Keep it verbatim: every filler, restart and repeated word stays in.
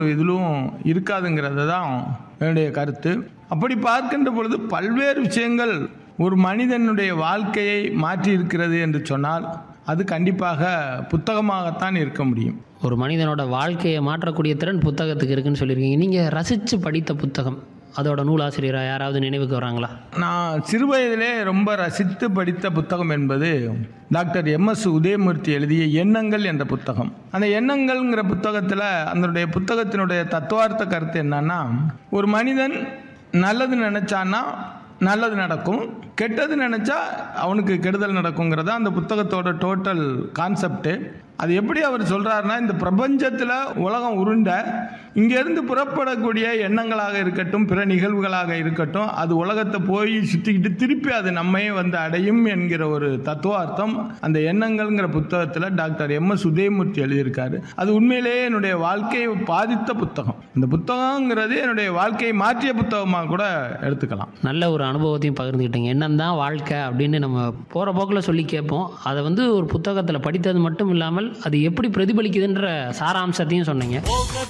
இதிலும் இருக்காதுங்கிறது தான் என்னுடைய கருத்து. அப்படி பார்க்கின்ற பொழுது பல்வேறு விஷயங்கள் ஒரு மனிதனுடைய வாழ்க்கையை மாற்றி இருக்கிறது என்று சொன்னால் அது கண்டிப்பாக புத்தகமாகத்தான் இருக்க முடியும். ஒரு மனிதனோட வாழ்க்கையை மாற்றக்கூடிய திறன் புத்தகத்துக்கு இருக்குன்னு சொல்லியிருக்கீங்க. நீங்கள் ரசித்து படித்த புத்தகம், அதோட நூலாசிரியராக யாராவது நினைவுக்கு வராங்களா? நான் சிறுவயதிலே ரொம்ப ரசித்து படித்த புத்தகம் என்பது டாக்டர் எம் எஸ் உதயமூர்த்தி எழுதிய எண்ணங்கள் என்ற புத்தகம். அந்த எண்ணங்கள்ங்கிற புத்தகத்தில் அதனுடைய புத்தகத்தினுடைய தத்துவார்த்த கருத்து என்னன்னா, ஒரு மனிதன் நல்லது நினைச்சான்னா நல்லது நடக்கும், கெட்டது நினைச்சா அவனுக்கு கெடுதல் நடக்குங்கிறதா அந்த புத்தகத்தோட டோட்டல் கான்செப்ட். அது எப்படி அவர் சொல்றாருன்னா, இந்த பிரபஞ்சத்தில் உலகம் உருண்ட, இங்கேருந்து புறப்படக்கூடிய எண்ணங்களாக இருக்கட்டும், பிற நிகழ்வுகளாக இருக்கட்டும், அது உலகத்தை போய் சுற்றிக்கிட்டு திருப்பி அது நம்மையே வந்து அடையும் என்கிற ஒரு தத்துவார்த்தம் அந்த எண்ணங்கள்ங்கிற புத்தகத்தில் டாக்டர் எம் எஸ் உதயமூர்த்தி எழுதியிருக்காரு. அது உண்மையிலேயே என்னுடைய வாழ்க்கையை பாதித்த புத்தகம். இந்த புத்தகங்கிறது என்னுடைய வாழ்க்கையை மாற்றிய புத்தகமாக கூட எடுத்துக்கலாம். நல்ல ஒரு அனுபவத்தையும் பகிர்ந்துக்கிட்டீங்க. என்னந்தான் வாழ்க்கை அப்படின்னு நம்ம போகிற போக்கில் சொல்லி கேட்போம். அதை வந்து ஒரு புத்தகத்தில் படித்தது மட்டும் இல்லாமல் அது எப்படி பிரதிபலிக்குதுன்ற சாராம்சத்தையும் சொன்னீங்க.